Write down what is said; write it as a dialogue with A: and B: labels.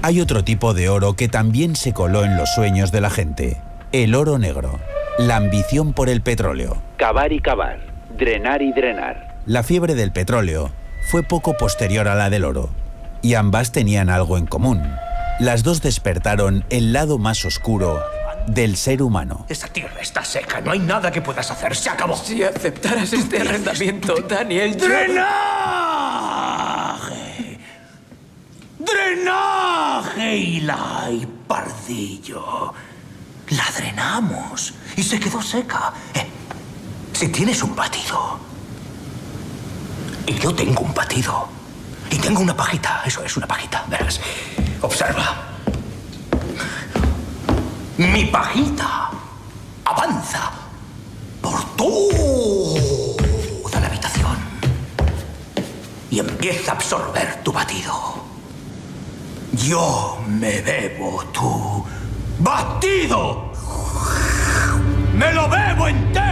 A: Hay otro tipo de oro que también se coló en los sueños de la gente. El oro negro. La ambición por el petróleo.
B: Cavar y cavar. Drenar y drenar.
A: La fiebre del petróleo fue poco posterior a la del oro. Y ambas tenían algo en común. Las dos despertaron el lado más oscuro del ser humano.
C: Esa tierra está seca, no hay nada que puedas hacer, se acabó.
D: Si aceptaras este arrendamiento, Daniel...
C: ¡Drenaje! ¡Drenaje, Eli Pardillo! La drenamos y se quedó seca. Si tienes un batido... Y yo tengo un batido. Y tengo una pajita, eso es una pajita, verás. Observa. Mi pajita avanza por toda la habitación y empieza a absorber tu batido. Yo me bebo tu batido. ¡Me lo bebo entero!